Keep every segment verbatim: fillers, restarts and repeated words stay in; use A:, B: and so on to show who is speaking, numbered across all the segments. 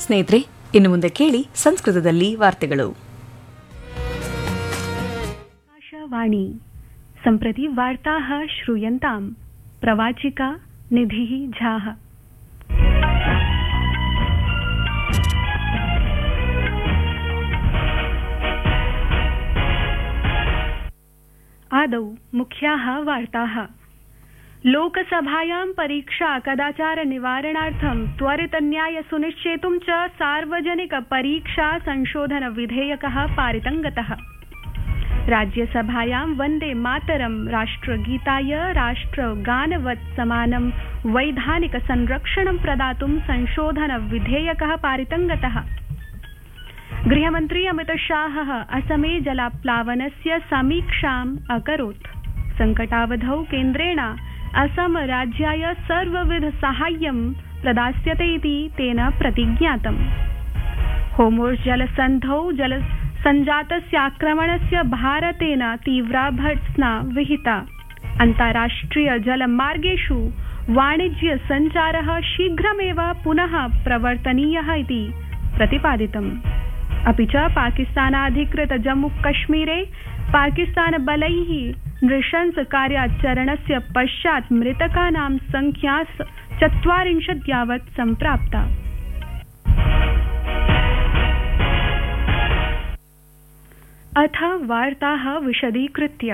A: ಸ್ನೇಹಿತರೆ, ಇನ್ನು ಮುಂದೆ ಕೇಳಿ ಸಂಸ್ಕೃತದಲ್ಲಿ ವಾರ್ತೆಗಳು.
B: आकाशवाणी सम्प्रति वार्ताः श्रूयन्ताम्. प्रवाचिका निधिः झाः. आदौ मुख्याः वार्ताः. लोकसभायां परीक्षा कदाचार निवारणार्थं त्वरितन्याय सुनिश्चेतुं च सार्वजनिक परीक्षा संशोधन विधेयकः पारितं गतः. राज्यसभायां वन्दे मातरं राष्ट्रगीताय राष्ट्रगानवत् समानं वैधानिक संरक्षणं प्रदातुं संशोधन विधेयकः पारितं गतः. गृहमन्त्री अमितशाहः असमे जलाप्लावनस्य समीक्षाम् अकरोत्. संकटावधौ केन्द्रेण असम राज्याय सर्वविध साहाय्यं प्रदास्यते इति तेन प्रतिज्ञातम्. होर्मुज़ जलसन्धौ जल सञ्जातस्य आक्रमणस्य भारतेन तीव्रा भर्त्सना विहिता. अन्ताराष्ट्रिय जलमार्गेषु वाणिज्य सञ्चारः शीघ्रमेव पुनः प्रवर्तनीयः इति प्रतिपादितम्. अपि च पाकिस्तानाधिकृत जम्मूकश्मीरे पाकिस्तानबलैः नृशंस कार्याचरणस्य पश्चात् मृतकानां संख्या चत्वारिंशत् यावत् सम्प्राप्ता. अथ वार्ताः विशदीकृत्य.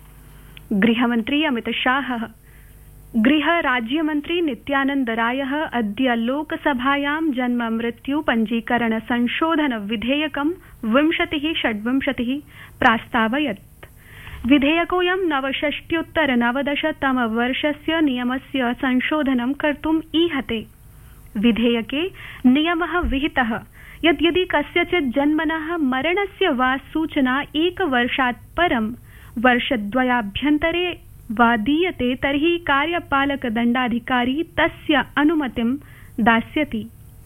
B: गृहमन्त्री अमितशाहः गृह राज्यमन्त्री नित्यानन्द रायः अद्य लोकसभायां जन्म मृत्यु पञ्जीकरण संशोधन विधेयकं विंशतिः षड्विंशतिः प्रास्तावयत्. विधेयकोऽयं नवषष्ट्युत्तर नवदशतम वर्षस्य नियमस्य संशोधनं कर्तुम् ईहते. विधेयके नियमः विहितः यत् यदि कस्यचित् जन्मनः मरणस्य वा सूचना एकवर्षात् परं वर्षद्वयाभ्यन्तरे वा दीयते तर्हि कार्यपालकदण्डाधिकारी तस्य अनुमतिं दास्यति.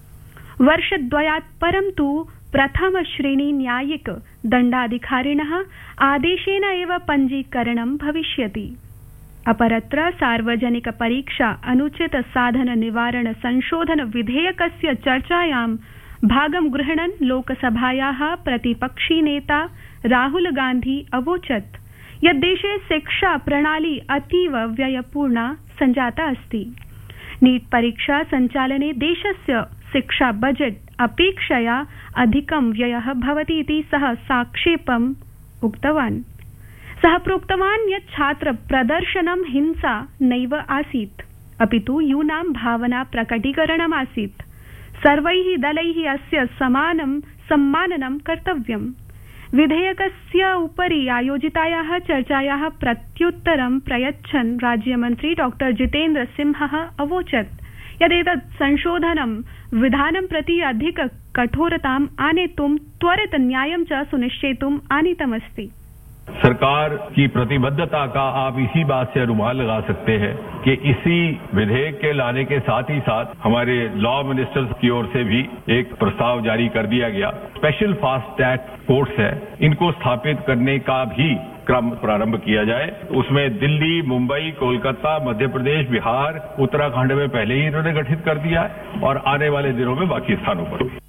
B: वर्षद्वयात् परं तु प्रथमश्रेणी न्यायिक दण्डाधिकारिणः आदेशेन एव पञ्जीकरणं भविष्यति. अपरत्र सार्वजनिक परीक्षा अनुचित साधन निवारण संशोधन विधेयकस्य चर्चायां भागं गृह्णन् लोकसभायाः प्रतिपक्षी नेता राहुल गांधी अवोचत् यत् देशे शिक्षा प्रणाली अतीव व्ययपूर्णा सञ्जाता अस्ति. नीट परीक्षा सञ्चालने देशस्य शिक्षा बजेट अपेक्षया अधिकं व्ययः भवति इति सः साक्षेपम् उक्तवान्. सः प्रोक्तवान् यत् छात्र प्रदर्शनं हिंसा नैव आसीत्, अपि तु यूनां भावना प्रकटीकरणमासीत्. सर्वैः दलैः अस्य समानं सम्माननं कर्तव्यम्. विधेयकस्य उपरि आयोजितायाः चर्चायाः प्रत्युत्तरं प्रयच्छन् राज्यमन्त्री डॉक्टर जितेन्द्र सिंहः अवोचत् यदेतत् संशोधनं विधानं प्रति अधिक कठोरताम् आनेतुं त्वरित न्यायं च सुनिश्चेतुम् आनीतमस्ति.
C: सरकार की प्रतिबद्धता का आप इसी बात से अनुमान लगा सकते हैं कि इसी विधेयक के लाने के साथ ही साथ हमारे लॉ मिनिस्टर्स की ओर से भी एक प्रस्ताव जारी कर दिया गया. स्पेशल फास्ट ट्रैक कोर्ट्स है, इनको स्थापित करने का भी क्रम प्रारंभ किया जाए. उसमें दिल्ली, मुंबई, कोलकाता, मध्य प्रदेश, बिहार, उत्तराखंड में पहले ही इन्होंने गठित कर दिया है और आने वाले दिनों में बाकी स्थानों पर भी.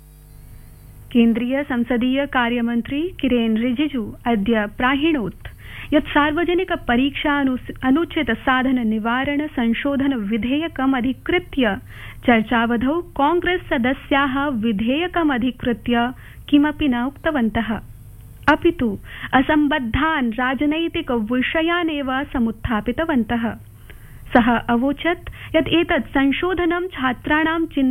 B: केन्द्रीय संसदीय कार्यमन्त्री किरेन रिजिजू अद्य प्राहिणोत् यत् सार्वजनिक परीक्षा अनुचित साधन निवारण संशोधन विधेयकम् अधिकृत्य चर्चावधौ कांग्रेस सदस्याः विधेयकम् अधिकृत्य किमपि न उक्तवन्तः, अपि तु असम्बद्धान् राजनैतिक विषयान् एव समुत्थापितवन्तः. सः अवोचत् यत् एतत् संशोधनं छात्राणां